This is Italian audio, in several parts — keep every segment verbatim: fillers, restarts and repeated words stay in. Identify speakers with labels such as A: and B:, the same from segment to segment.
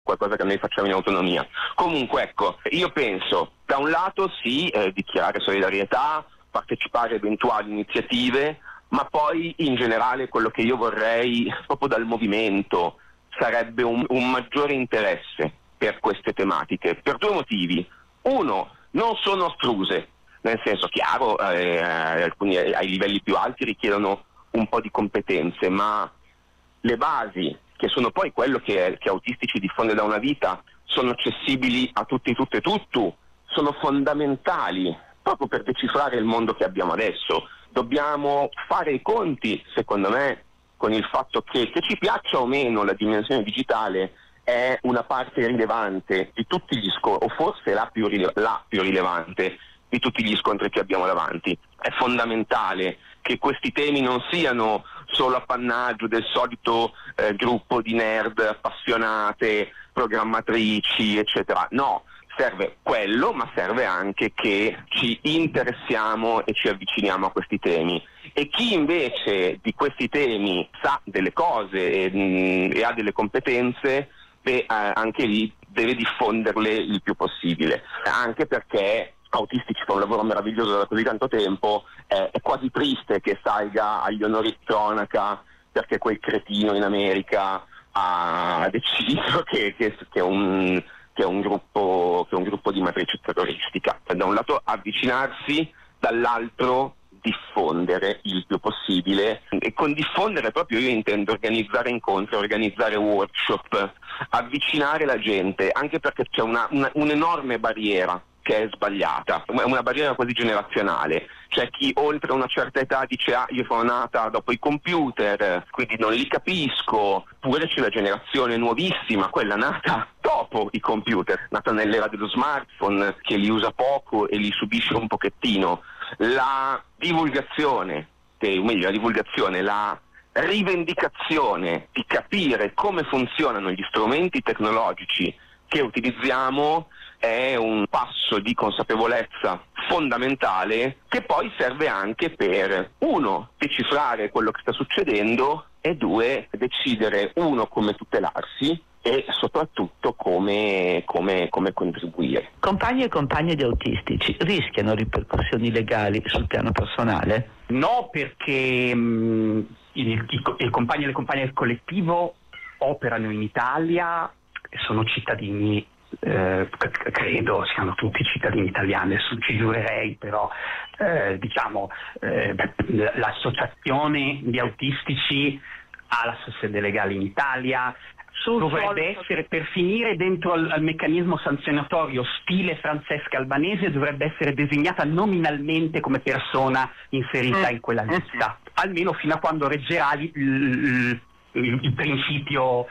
A: qualcosa che noi facciamo in autonomia. Comunque ecco, io penso, da un lato sì, eh, dichiarare solidarietà, partecipare a eventuali iniziative, ma poi in generale quello che io vorrei proprio dal movimento sarebbe un, un maggiore interesse per queste tematiche, per due motivi. Uno, non sono astruse, nel senso chiaro, eh, alcuni ai livelli più alti richiedono un po' di competenze, ma le basi, che sono poi quello che, che Autistici diffonde da una vita, sono accessibili a tutti, tutte e tutto, sono fondamentali proprio per decifrare il mondo che abbiamo adesso. Dobbiamo fare i conti, secondo me, con il fatto che, che ci piaccia o meno la dimensione digitale, è una parte rilevante di tutti gli scontri, o forse la più, rile- la più rilevante di tutti gli scontri che abbiamo davanti. È fondamentale che questi temi non siano solo appannaggio del solito eh, gruppo di nerd appassionate, programmatrici, eccetera. No, serve quello, ma serve anche che ci interessiamo e ci avviciniamo a questi temi. E chi invece di questi temi sa delle cose e, mh, e ha delle competenze, beh, eh, anche lì deve diffonderle il più possibile, anche perché Autistici fa un lavoro meraviglioso da così tanto tempo, eh, è quasi triste che salga agli onori di cronaca perché quel cretino in America ha deciso che, che, che, è un, che, è un gruppo, che è un gruppo di matrice terroristica. Da un lato avvicinarsi, dall'altro diffondere il più possibile, e con diffondere proprio io intendo organizzare incontri, organizzare workshop, avvicinare la gente, anche perché c'è una, una, un'enorme barriera che è sbagliata, è una barriera quasi generazionale. C'è chi oltre una certa età dice ah io sono nata dopo i computer, quindi non li capisco, oppure c'è la generazione nuovissima, quella nata dopo i computer, nata nell'era dello smartphone, che li usa poco e li subisce un pochettino. La divulgazione, o meglio la divulgazione, la rivendicazione di capire come funzionano gli strumenti tecnologici che utilizziamo è un passo di consapevolezza fondamentale, che poi serve anche per, uno, decifrare quello che sta succedendo, e due, decidere, uno, come tutelarsi e soprattutto come, come, come contribuire.
B: Compagni e compagne di Autistici rischiano ripercussioni legali sul piano personale?
C: No, perché mh, i, i, i compagni e le compagne del collettivo operano in Italia, sono cittadini, eh, credo siano tutti cittadini italiani, adesso ci giurerei, però eh, diciamo eh, l'associazione di Autistici ha la sua sede legale in Italia, dovrebbe essere, per finire dentro al, al meccanismo sanzionatorio stile Francesca Albanese, dovrebbe essere designata nominalmente come persona inserita in quella lista, almeno fino a quando reggerà il, il, il, il principio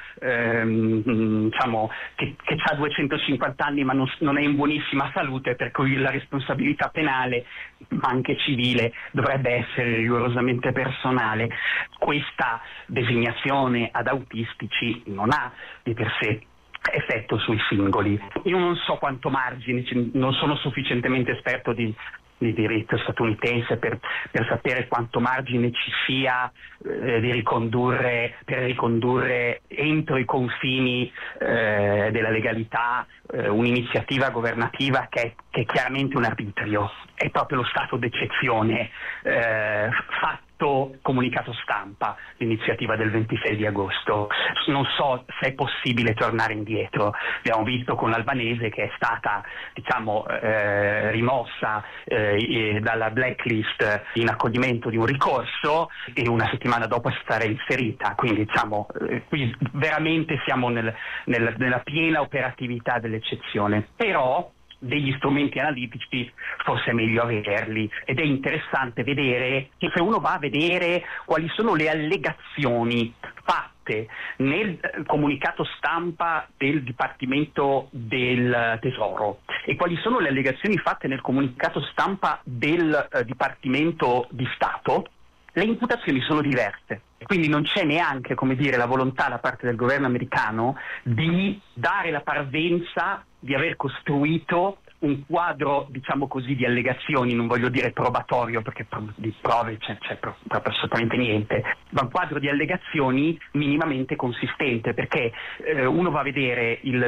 C: ehm, diciamo che, che ha duecentocinquanta anni ma non, non è in buonissima salute, per cui la responsabilità penale ma anche civile dovrebbe essere rigorosamente personale. Questa designazione ad autistici non ha di per sé effetto sui singoli. Io non so quanto margine, non sono sufficientemente esperto di di diritto statunitense per, per sapere quanto margine ci sia eh, di ricondurre, per ricondurre entro i confini eh, della legalità eh, un'iniziativa governativa che è, che è chiaramente un arbitrio, è proprio lo stato d'eccezione eh, fatto comunicato stampa, l'iniziativa del ventisei di agosto. Non so se è possibile tornare indietro. Abbiamo visto con l'Albanese che è stata diciamo eh, rimossa eh, dalla blacklist in accoglimento di un ricorso e una settimana dopo è stata reinserita, quindi diciamo eh, qui veramente siamo nel, nel, nella piena operatività dell'eccezione. Però degli strumenti analitici forse è meglio averli, ed è interessante vedere che se uno va a vedere quali sono le allegazioni fatte nel comunicato stampa del Dipartimento del Tesoro e quali sono le allegazioni fatte nel comunicato stampa del eh, Dipartimento di Stato, le imputazioni sono diverse. Quindi non c'è neanche, come dire, la volontà da parte del governo americano di dare la parvenza di aver costruito un quadro, diciamo così, di allegazioni, non voglio dire probatorio perché di prove c'è, c'è proprio assolutamente niente, ma un quadro di allegazioni minimamente consistente, perché eh, uno va a vedere il